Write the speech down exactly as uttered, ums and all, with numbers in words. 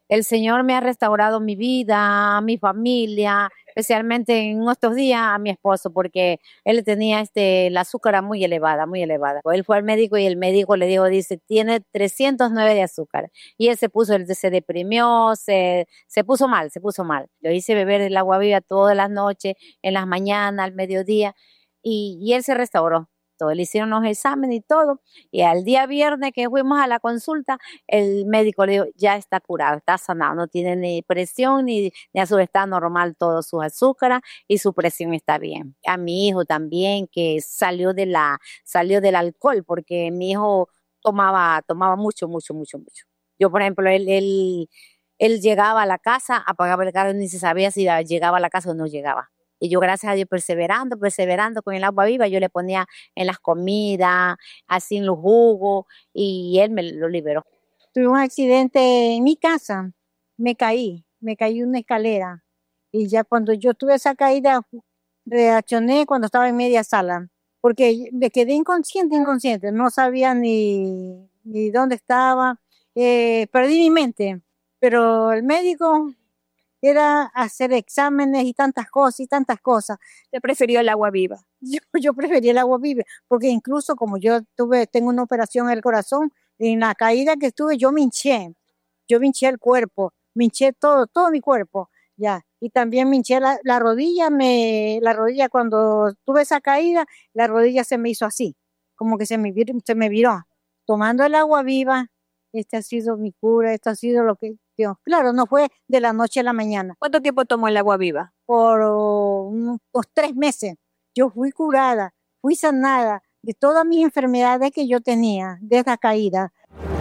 El Señor me ha restaurado mi vida, mi familia, especialmente en estos días a mi esposo, porque él tenía este, la azúcar muy elevada, muy elevada. Él fue al médico y el médico le dijo, dice, tiene trescientos nueve de azúcar. Y él se puso, él se deprimió, se, se puso mal, se puso mal. Yo hice beber el agua viva todas las noches, en las mañanas, al mediodía, y, y él se restauró. Todo, le hicieron los exámenes y todo, y al día viernes que fuimos a la consulta, el médico le dijo, ya está curado, está sanado, no tiene ni presión ni, ni azúcar, está normal todos sus azúcares y su presión está bien. A mi hijo también, que salió de la, salió del alcohol, porque mi hijo tomaba, tomaba mucho, mucho, mucho, mucho. Yo, por ejemplo, él, él, él llegaba a la casa, apagaba el carro, ni se sabía si llegaba a la casa o no llegaba. Y yo, gracias a Dios, perseverando, perseverando con el agua viva, yo le ponía en las comidas, así en los jugos, y él me lo liberó. Tuve un accidente en mi casa, me caí, me caí una escalera y ya cuando yo tuve esa caída reaccioné cuando estaba en media sala, porque me quedé inconsciente, inconsciente, no sabía ni, ni dónde estaba, eh, perdí mi mente, pero el médico era hacer exámenes y tantas cosas y tantas cosas. Te prefirió el agua viva. Yo, yo prefería el agua viva, porque incluso como yo tuve, tengo una operación en el corazón, en la caída que estuve yo me hinché, yo me hinché el cuerpo, me hinché todo, todo mi cuerpo, ya, y también me hinché la, la rodilla, me, la rodilla cuando tuve esa caída, la rodilla se me hizo así, como que se me, vir- se me viró. Tomando el agua viva, este ha sido mi cura, esto ha sido lo que, Dios, claro, no fue de la noche a la mañana, ¿Cuánto tiempo tomó el agua viva? por uh, unos tres meses. Yo fui curada, fui sanada de todas mis enfermedades que yo tenía de esa caída.